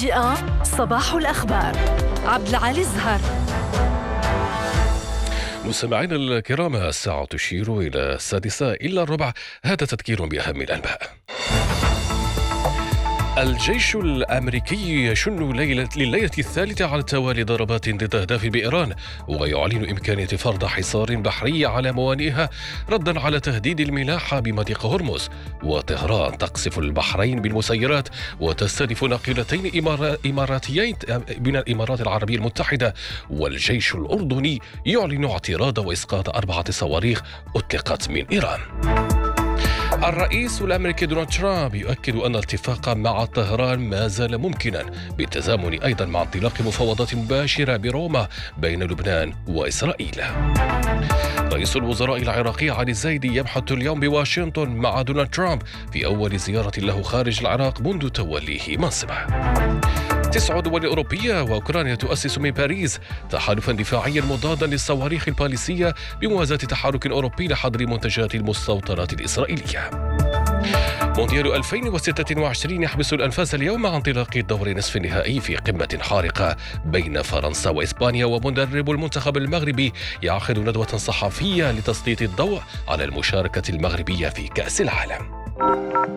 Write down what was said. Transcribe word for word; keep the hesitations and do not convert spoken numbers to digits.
المفاجئة صباح الأخبار. عبد العالي الزهر. مستمعينا الكرام، الساعة تشير إلى السادسة إلا الربع. هذا تذكير بأهم الأنباء. الجيش الأمريكي يشن ليلة لليلة الثالثة على التوالي ضربات ضد أهداف بإيران، ويعلن إمكانية فرض حصار بحري على موانئها ردا على تهديد الملاحة بمضيق هرمز. وطهران تقصف البحرين بالمسيرات وتستهدف ناقلتين إماراتيين من الإمارات العربية المتحدة. والجيش الأردني يعلن اعتراض وإسقاط أربعة صواريخ أطلقت من إيران. الرئيس الأمريكي دونالد ترامب يؤكد أن الاتفاق مع طهران ما زال ممكنا، بالتزامن أيضا مع انطلاق مفاوضات مباشرة بروما بين لبنان وإسرائيل. رئيس الوزراء العراقي علي الزايدي يبحث اليوم بواشنطن مع دونالد ترامب في أول زيارة له خارج العراق منذ توليه منصبه. تسع دول أوروبية وأوكرانيا تؤسس من باريس تحالفا دفاعيا مضادا للصواريخ الباليستية بموازاة تحرك أوروبي لحظر منتجات المستوطنات الإسرائيلية. مونديال ألفين وستة وعشرين يحبس الأنفاس اليوم مع انطلاق الدور نصف النهائي في قمة حارقة بين فرنسا وإسبانيا. ومدرب المنتخب المغربي يعقد ندوة صحفية لتسليط الضوء على المشاركة المغربية في كأس العالم.